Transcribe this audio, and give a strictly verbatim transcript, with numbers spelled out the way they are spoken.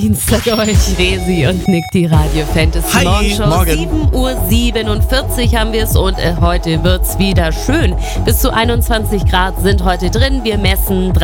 Dienstag euch, Resi und Nick, die Radio Fantasy Hi, Morgenshow. morgen. sieben Uhr siebenundvierzig haben wir es und äh, heute wird's wieder schön. Bis zu einundzwanzig Grad sind heute drin. Wir messen